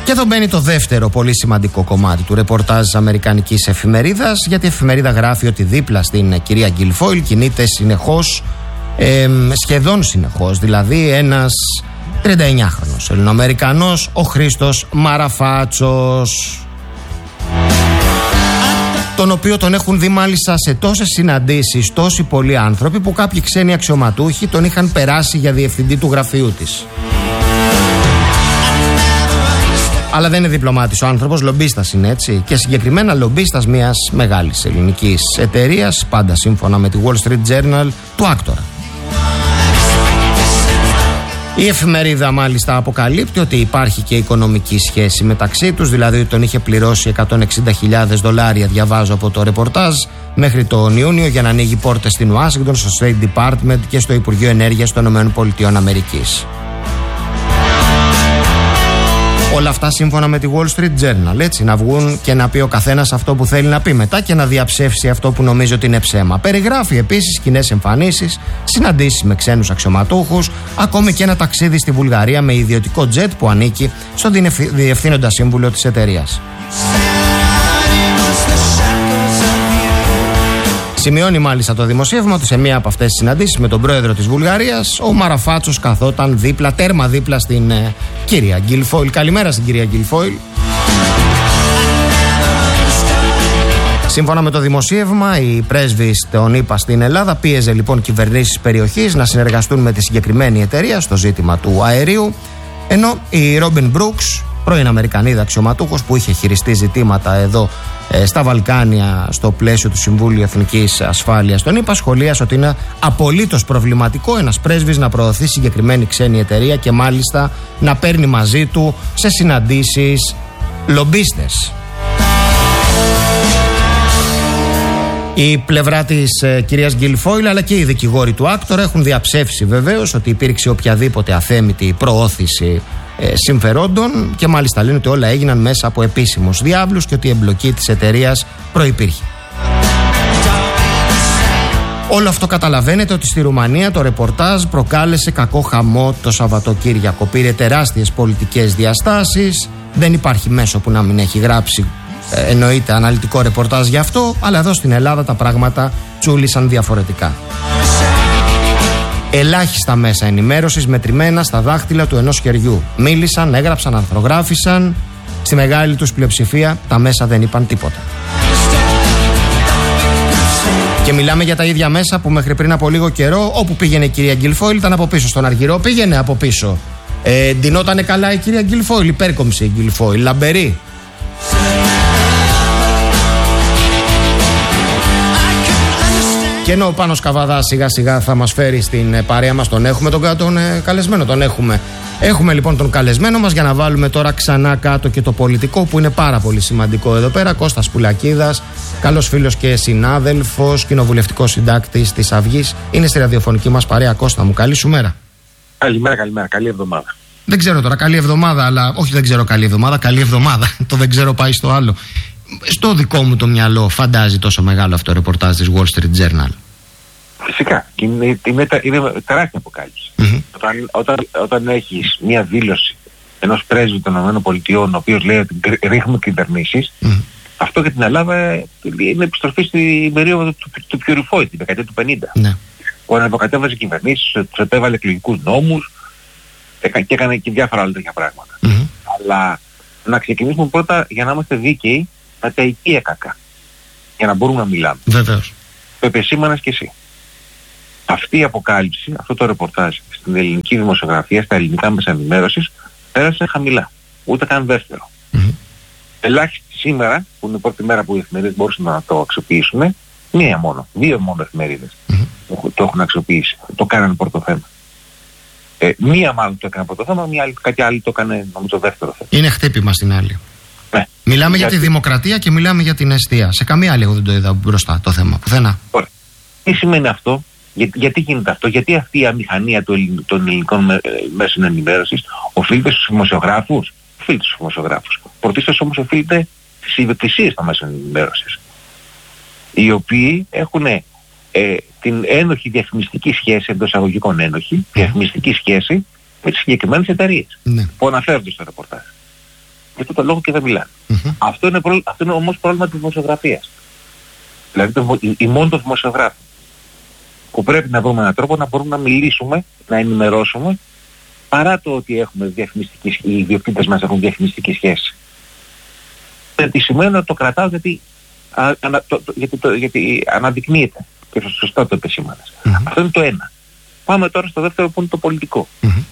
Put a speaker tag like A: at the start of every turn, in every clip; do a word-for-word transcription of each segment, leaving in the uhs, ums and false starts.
A: Και εδώ μπαίνει το δεύτερο πολύ σημαντικό κομμάτι του ρεπορτάζ της αμερικανικής εφημερίδας, γιατί η εφημερίδα γράφει ότι δίπλα στην κυρία Γκίλφοιλ κινείται συνεχώς, ε, σχεδόν συνεχώς, δηλαδή ένας τριανταεννιάχρονος Ελληνοαμερικανός, ο Χρήστος Μαραφάτσος, τον οποίο τον έχουν δει μάλιστα σε τόσες συναντήσεις τόσοι πολλοί άνθρωποι που κάποιοι ξένοι αξιωματούχοι τον είχαν περάσει για διευθυντή του γραφείου της. Αλλά δεν είναι διπλωμάτης ο άνθρωπος, λομπίστας είναι, έτσι, και συγκεκριμένα λομπίστας μιας μεγάλης ελληνικής εταιρείας, πάντα σύμφωνα με τη Wall Street Journal, του άκτορα. Η εφημερίδα μάλιστα αποκαλύπτει ότι υπάρχει και οικονομική σχέση μεταξύ τους, δηλαδή ότι τον είχε πληρώσει εκατόν εξήντα χιλιάδες δολάρια, διαβάζω από το ρεπορτάζ, μέχρι τον Ιούνιο για να ανοίγει πόρτες στην Ουάσιγκτον, στο State Department και στο Υπουργείο Ενέργειας των ΗΠΑ. Όλα αυτά σύμφωνα με τη Wall Street Journal, έτσι, να βγουν και να πει ο καθένας αυτό που θέλει να πει μετά και να διαψεύσει αυτό που νομίζει ότι είναι ψέμα. Περιγράφει επίσης κοινές εμφανίσεις, συναντήσεις με ξένους αξιωματούχους, ακόμη και ένα ταξίδι στη Βουλγαρία με ιδιωτικό τζετ που ανήκει στον διευθύνοντα σύμβουλο της εταιρείας. Σημειώνει μάλιστα το δημοσίευμα ότι σε μία από αυτές τις συναντήσεις με τον πρόεδρο της Βουλγαρίας, ο Μαραφάτσος καθόταν δίπλα, τέρμα δίπλα στην ε, κυρία Γκίλφοιλ. Καλημέρα στην κυρία Γκίλφοιλ. Σύμφωνα με το δημοσίευμα, η πρέσβης των ΗΠΑ στην Ελλάδα πίεζε λοιπόν κυβερνήσεις περιοχής να συνεργαστούν με τη συγκεκριμένη εταιρεία στο ζήτημα του αερίου, ενώ η Ρόμπιν Μπρούξ, πρώην Αμερικανίδα αξιωματούχος που είχε χειριστεί ζητήματα εδώ ε, στα Βαλκάνια στο πλαίσιο του Συμβούλου Εθνικής Ασφάλειας των ΗΠΑ, σχολίασε ότι είναι απολύτως προβληματικό ένας πρέσβης να προωθεί συγκεκριμένη ξένη εταιρεία και μάλιστα να παίρνει μαζί του σε συναντήσεις λομπίστες. Η πλευρά της ε, κυρίας Γκίλφοιλ αλλά και οι δικηγόροι του άκτορα έχουν διαψεύσει βεβαίως ότι υπήρξε οποιαδήποτε αθέμητη προώθηση ε, συμφερόντων και μάλιστα λένε ότι όλα έγιναν μέσα από επίσημους διάβλους και ότι η εμπλοκή της εταιρείας προϋπήρχε. Όλο αυτό καταλαβαίνετε ότι στη Ρουμανία το ρεπορτάζ προκάλεσε κακό χαμό το Σαββατοκύριακο. Πήρε τεράστιες πολιτικές διαστάσεις, δεν υπάρχει μέσο που να μην έχει γράψει ε, εννοείται αναλυτικό ρεπορτάζ γι' αυτό, αλλά εδώ στην Ελλάδα τα πράγματα τσούλησαν διαφορετικά. Ελάχιστα μέσα ενημέρωσης μετρημένα στα δάχτυλα του ενός χεριού. Μίλησαν, έγραψαν, ανθρογράφησαν. Στη μεγάλη τους πλειοψηφία τα μέσα δεν είπαν τίποτα. Και μιλάμε για τα ίδια μέσα που μέχρι πριν από λίγο καιρό, όπου πήγαινε η κυρία Γκίλφοιλ, ήταν από πίσω στον Αργυρό. Πήγαινε από πίσω. Ε, ντυνότανε καλά η κυρία Γκίλφοιλ, υπέρκομψη η Γκίλφοιλ, λαμπερή. Και ενώ ο Πάνος Καβαδάς σιγά σιγά θα μας φέρει στην παρέα μας, τον έχουμε τον, τον ε, καλεσμένο, τον έχουμε. Έχουμε λοιπόν τον καλεσμένο μας για να βάλουμε τώρα ξανά κάτω και το πολιτικό που είναι πάρα πολύ σημαντικό εδώ πέρα. Κώστας Πουλακίδας, καλός φίλος και συνάδελφος, κοινοβουλευτικός συντάκτης της Αυγής. Είναι στη ραδιοφωνική μας παρέα. Κώστα μου, καλή σου μέρα.
B: Καλημέρα, καλημέρα, καλή εβδομάδα.
A: Δεν ξέρω τώρα, καλή εβδομάδα, αλλά όχι δεν ξέρω καλή εβδομάδα, καλή εβδομάδα. Το δεν ξέρω πάει στο άλλο. Στο δικό μου το μυαλό φαντάζει τόσο μεγάλο αυτό το ρεπορτάζ της Wall Street Journal?
B: Φυσικά. Είναι, είναι, είναι τεράστια αποκάλυψη. Mm-hmm. Όταν, όταν, όταν έχεις μια δήλωση ενός πρέσβη των ΗΠΑ, ο οποίος λέει ότι ρίχνουμε κυβερνήσεις, mm-hmm. αυτό για την Ελλάδα είναι επιστροφή στην περίοδο του, του, του Πιουριφόη, την δεκαετία του πενήντα. Mm-hmm. Που ανεβοκατέβαζε κυβερνήσεις, τους επέβαλε εκλογικούς νόμους και έκανε και διάφορα άλλα τέτοια πράγματα. Mm-hmm. Αλλά να ξεκινήσουμε πρώτα για να είμαστε δίκαιοι με τα οικία κακά. Για να μπορούμε να μιλάμε.
A: Βεβαίως.
B: Το επεσήμανες και εσύ. Αυτή η αποκάλυψη, αυτό το ρεπορτάζ στην ελληνική δημοσιογραφία, στα ελληνικά μέσα ενημέρωσης, πέρασε χαμηλά. Ούτε καν δεύτερο. Mm-hmm. Ελάχιστη σήμερα, που είναι η πρώτη μέρα που οι εφημερίδες μπορούσαν να το αξιοποιήσουν, μία μόνο, δύο μόνο εφημερίδες mm-hmm. το έχουν αξιοποιήσει. Το κάνανε πρώτο θέμα. Ε, μία μάλλον το έκανε πρώτο θέμα, μία άλλη, κάτι άλλο το έκανε νομίζω δεύτερο θέμα.
A: Είναι χτύπημα στην άλλη. Ναι. Μιλάμε για, για τη δημοκρατία και μιλάμε για την αιστεία. Σε καμία άλλη εγώ δεν το είδα μπροστά το θέμα. Πουθενά.
B: Ωραία. Τι σημαίνει αυτό? Για, γιατί γίνεται αυτό? Γιατί αυτή η αμηχανία του, των ελληνικών με, μέσων ενημέρωσης οφείλεται στους δημοσιογράφους? Οφείλεται στους δημοσιογράφους. Πρωτίστως όμως οφείλεται στις ιδιοκτησίες των μέσων ενημέρωσης, οι οποίοι έχουν ε, την ένοχη διαφημιστική σχέση, εντός εισαγωγικών ένοχη, διαφημιστική σχέση με τις συγκεκριμένες εταιρείες mm. που αναφέρονται στο ρεπορτάζ. για αυτό το λόγο και δεν μιλάνε. Mm-hmm. Αυτό, είναι προ... αυτό είναι όμως πρόβλημα της δημοσιογραφίας. Δηλαδή το... η μόνη των δημοσιογράφων που πρέπει να βρούμε έναν τρόπο να μπορούμε να μιλήσουμε, να ενημερώσουμε, παρά το ότι έχουμε διαφημιστική, οι ιδιοκτήτες μας έχουν διαφημιστική σχέση. Τι σημαίνει να το κρατάω γιατί, α, ανα, το, το, γιατί, το, γιατί αναδεικνύεται και σωστά το επεσήμανες. Mm-hmm. Αυτό είναι το ένα. Πάμε τώρα στο δεύτερο που είναι το πολιτικό. Mm-hmm.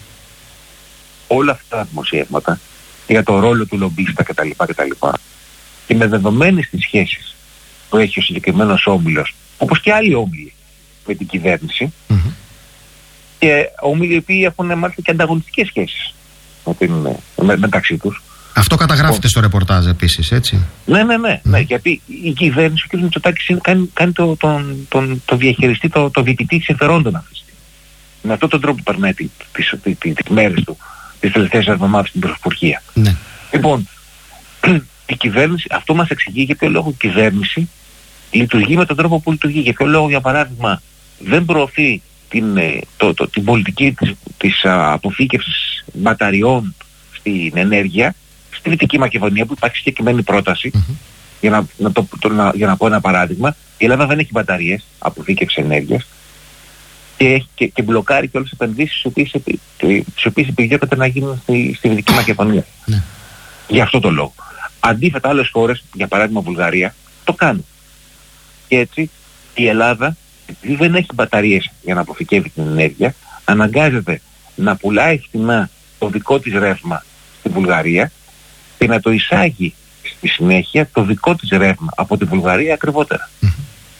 B: Όλα αυτά τα δημοσιεύματα για το ρόλο του λομπίστα κτλ. κτλ. Και με δεδομένες τις σχέσεις που έχει ο συγκεκριμένος όμιλος, όπως και άλλοι όμιλοι με την κυβέρνηση, mm-hmm. και όμιλοι οι οποίοι έχουν μάλιστα και ανταγωνιστικές σχέσεις με την, με, μεταξύ τους.
A: Αυτό καταγράφεται στο ρεπορτάζ επίσης, έτσι.
B: Ναι, ναι, ναι, mm. ναι, γιατί η κυβέρνηση, ο κ. Μητσοτάκης κάνει, κάνει το, τον, τον, το διαχειριστή, το, το διοικητή συμφερόντων αυτή. Με αυτόν τον τρόπο περνάει τις, τις, τις, τις μέρες του, τις τελευταίες εβδομάδες στην Πρωθυπουργία. Ναι. Λοιπόν, η κυβέρνηση, αυτό μας εξηγεί για ποιο λόγο η κυβέρνηση λειτουργεί με τον τρόπο που λειτουργεί. Για ποιο λόγο, για παράδειγμα, δεν προωθεί την, το, το, την πολιτική της, της αποθήκευσης μπαταριών στην ενέργεια, στη Δυτική Μακεδονία, που υπάρχει συγκεκριμένη πρόταση. Mm-hmm. Για, να, να το, το, να, για να πω ένα παράδειγμα, η Ελλάδα δεν έχει μπαταρίες αποθήκευσης ενέργειας και, και, και μπλοκάρει και όλες τις επενδύσεις τις οποίες επιδιώκεται να γίνουν στη, στη Δυτική Μακεδονία. Mm-hmm. Για αυτό το λόγο. Αντίθετα, άλλες χώρες, για παράδειγμα Βουλγαρία, το κάνουν. Και έτσι η Ελλάδα, επειδή δεν έχει μπαταρίες για να αποθηκεύει την ενέργεια, αναγκάζεται να πουλάει φθηνά το δικό της ρεύμα στη Βουλγαρία και να το εισάγει στη συνέχεια το δικό της ρεύμα από τη Βουλγαρία ακριβότερα. Mm-hmm.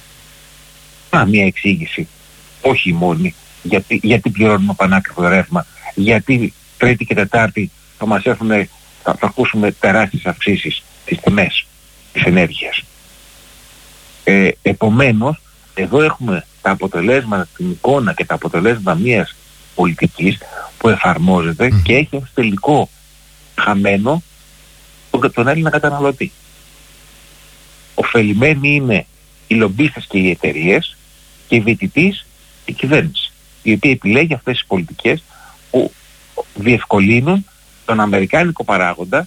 B: Να, μια εξήγηση, όχι η μόνη, γιατί, γιατί πληρώνουμε πανάκριβο ρεύμα, γιατί Τρίτη και Τετάρτη θα μας έρθουν, θα, θα ακούσουμε τεράστιες αυξήσεις στις τιμές της ενέργειας. Ε, επομένως, εδώ έχουμε τα αποτελέσματα, την εικόνα και τα αποτελέσματα μιας πολιτικής που εφαρμόζεται mm. και έχει ως τελικό χαμένο τον, τον Έλληνα καταναλωτή. Οφελημένοι είναι οι λομπίστες και οι εταιρείες και οι διαιτητής η κυβέρνηση, η οποία επιλέγει αυτές τις πολιτικές που διευκολύνουν τον αμερικάνικο παράγοντα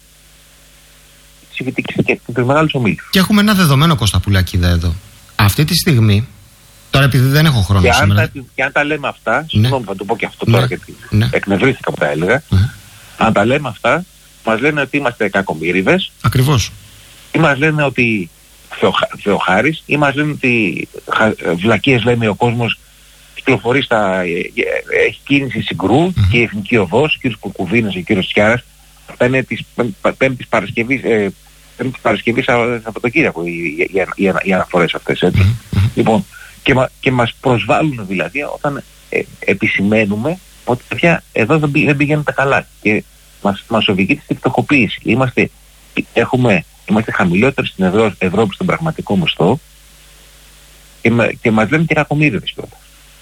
B: της διαιτητικής και της μεγάλης ομίλης.
A: Και έχουμε ένα δεδομένο, Κωσταπουλάκηδα, εδώ. Αυτή τη στιγμή, τώρα επειδή δεν έχω χρόνο
B: και
A: σήμερα...
B: Αν τα, και αν τα λέμε αυτά, συγγνώμη ναι. θα το πω και αυτό τώρα ναι. γιατί ναι. εκνευρίστηκα που τα έλεγα, ναι. αν τα λέμε αυτά, μας λένε ότι είμαστε κακομοίριδες.
A: Ακριβώς.
B: Ή μας λένε ότι θεοχα, θεοχάρης, ή μας λένε ότι βλακίες λέμε ο κόσμος κυκλοφορεί στα... έχει κίνηση συγκρού mm-hmm. και η Εθνική Οδός, ο κύριος Κουρκουβίνος και ο κύριος Τσιάρας. Αυτά είναι της Πέμπτης Παρασκευής, ε, Πέμπτης Παρασκευής Σαββατοκύριακο οι, οι, οι, οι αναφορές αυτές, έτσι. Mm-hmm. Λοιπόν, και, μα, και μας προσβάλλουν δηλαδή όταν ε, επισημαίνουμε ότι πια εδώ δεν, δεν πηγαίνουν τα καλά και μας, μας οδηγεί στη φτωχοποίηση. Είμαστε, έχουμε, είμαστε χαμηλότεροι στην Ευρώ, Ευρώπη στον πραγματικό μισθό και, και μας λένε και κακομοίριδες κιόλας.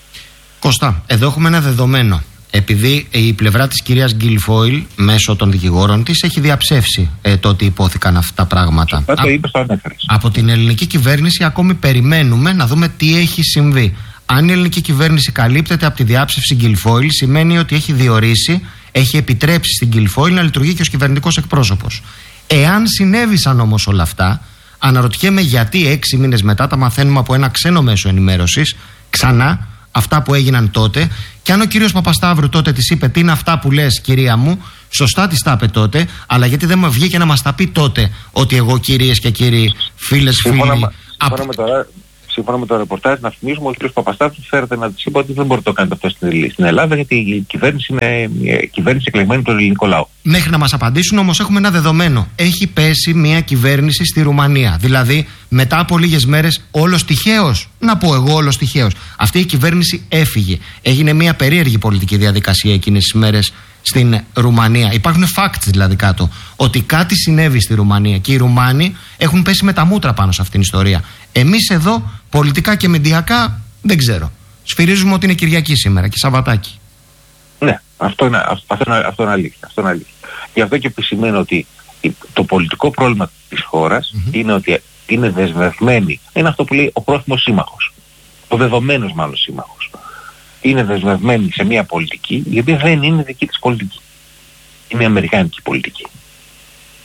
A: Κώστα, εδώ έχουμε ένα δεδομένο. Επειδή η πλευρά της κυρίας Γκιλφόιλ μέσω των δικηγόρων της έχει διαψεύσει ε, το ότι υπόθηκαν αυτά τα πράγματα.
B: Αυτό το είπες, το ανέφερες.
A: Από την ελληνική κυβέρνηση ακόμη περιμένουμε να δούμε τι έχει συμβεί. Αν η ελληνική κυβέρνηση καλύπτεται από τη διάψευση Γκιλφόιλ, σημαίνει ότι έχει διορίσει, έχει επιτρέψει στην Γκιλφόιλ να λειτουργεί και ως κυβερνητικός εκπρόσωπος. Εάν συνέβησαν όμως όλα αυτά, αναρωτιέμαι γιατί έξι μήνες μετά τα μαθαίνουμε από ένα ξένο μέσο ενημέρωσης ξανά αυτά που έγιναν τότε, και αν ο κύριος Παπασταύρου τότε της είπε τι είναι αυτά που λες κυρία μου, σωστά της τα είπε τότε, αλλά γιατί δεν μου βγήκε να μας τα πει τότε ότι εγώ κυρίες και κύριοι, φίλες,
B: σύμφωνα,
A: φίλοι...
B: Σύμφωνα, με το, σύμφωνα με το ρεπορτάζ να θυμίσουμε ότι ο κύριος Παπασταύρου φέρεται να της είπε ότι δεν μπορεί να το κάνει αυτό στην Ελλάδα γιατί η κυβέρνηση είναι η κυβέρνηση εκλεγμένη του ελληνικού λαού.
A: Μέχρι να μας απαντήσουν όμως έχουμε ένα δεδομένο. Έχει πέσει μια κυβέρνηση στη Ρουμανία. Δηλαδή μετά από λίγες μέρες όλος τυχαίως, να πω εγώ όλος τυχαίως, αυτή η κυβέρνηση έφυγε. Έγινε μια περίεργη πολιτική διαδικασία εκείνες τις μέρες στην Ρουμανία. Υπάρχουν facts δηλαδή κάτω ότι κάτι συνέβη στη Ρουμανία και οι Ρουμάνοι έχουν πέσει με τα μούτρα πάνω σε αυτήν την ιστορία. Εμείς εδώ πολιτικά και μεντιακά δεν ξέρω. Σφυρίζουμε ότι είναι Κυριακή σήμερα και Σαββατάκι.
B: Ναι, αυτό είναι, αυτό είναι, αυτό είναι αλήθεια. Αυτό είναι αλήθεια. Γι' αυτό και επισημαίνω ότι το πολιτικό πρόβλημα της χώρας mm-hmm. είναι ότι είναι δεσμευμένη. Είναι αυτό που λέει ο πρόθυμος σύμμαχος. Ο δεδομένος μάλλον σύμμαχος. Είναι δεσμευμένη σε μια πολιτική η οποία δεν είναι δική της πολιτική. Είναι αμερικάνικη πολιτική.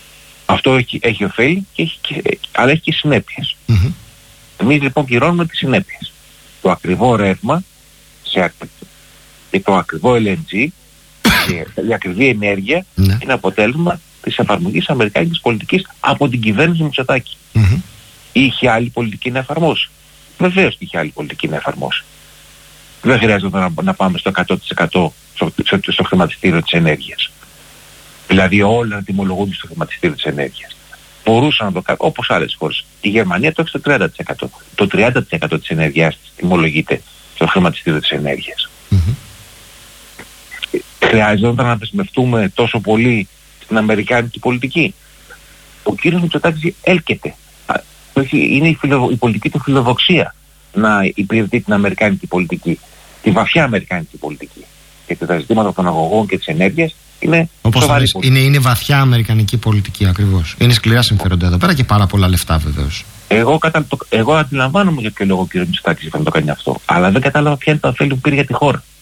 B: Αυτό έχει, έχει ωφέλη, και έχει και, αλλά έχει και συνέπειες.
A: Mm-hmm.
B: Εμείς λοιπόν πληρώνουμε τις συνέπειες. Το ακριβό ρεύμα σε, και το ακριβό ελ εν τζι και η ακριβή ενέργεια
A: mm-hmm.
B: είναι αποτέλεσμα της εφαρμογής αμερικάνικης πολιτικής από την κυβέρνηση Μητσοτάκη.
A: Mm-hmm.
B: Είχε άλλη πολιτική να εφαρμόσει. Βεβαίως είχε άλλη πολιτική να εφαρμόσει. Δεν χρειάζεται να, να πάμε στο εκατό τοις εκατό στο, στο, στο χρηματιστήριο της ενέργειας. Δηλαδή όλα να τιμολογούνται στο χρηματιστήριο της ενέργειας. Μπορούσαν να το κάνουν όπως άλλες χώρες. Η Γερμανία το έχει στο τριάντα τοις εκατό. Το τριάντα τοις εκατό της ενέργειας της τιμολογείται στο χρηματιστήριο της ενέργειας.
A: Mm-hmm.
B: Χρειάζεται να δεσμευτούμε τόσο πολύ στην αμερικάνικη πολιτική. Ο κύριος Μητσοτάκης έλκεται. Είναι η, φιλο, η πολιτική του φιλοδοξία να υπηρετεί την αμερικάνικη πολιτική, τη βαθιά αμερικάνικη πολιτική. Γιατί τα ζητήματα των αγωγών και της ενέργειας είναι
A: όπως
B: σοβαρή
A: είναι, είναι βαθιά αμερικανική πολιτική ακριβώς. Είναι σκληρά συμφέροντα εδώ πέρα και πάρα πολλά λεφτά βεβαίως.
B: Εγώ, κατα... εγώ αντιλαμβάνομαι για ποιο λόγο ο κύριος Μητσοτάκης θα το κάνει αυτό. Αλλά δεν κατάλαβα ποια είναι τα ωφέλη που πήρε για τη χώρα.